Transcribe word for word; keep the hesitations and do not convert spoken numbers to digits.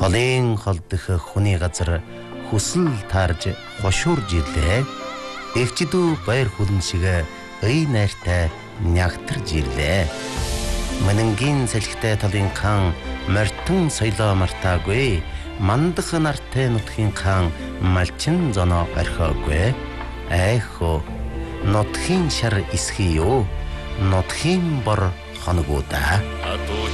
Холын холдох хүний газар хүсэл таарж хошуурж ирлээ. Эгчдүү баяр хүлэн шиг ый найртай нягтарж ирлээ. Мэнэнгийн салхитай талын хаан мартан соёлоо мартаагүй. Мандах нартай нутгийн хаан малчин зоноо орхиогүй. Айхо нутгийн шар исхий юу? Нутгийн бор хоногуда.